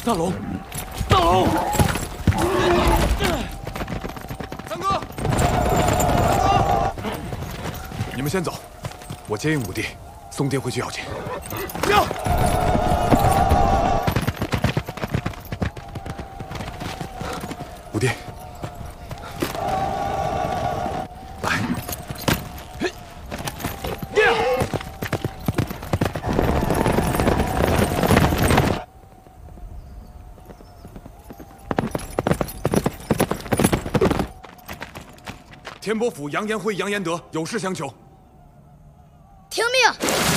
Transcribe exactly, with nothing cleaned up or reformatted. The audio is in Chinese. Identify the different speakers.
Speaker 1: 大龙，大龙，
Speaker 2: 三哥，
Speaker 1: 你们先走，我接应五弟，送爹回去要紧。
Speaker 2: 驾！
Speaker 1: 五弟，来。 天波府杨延辉、杨延德有事相求。
Speaker 3: 听命！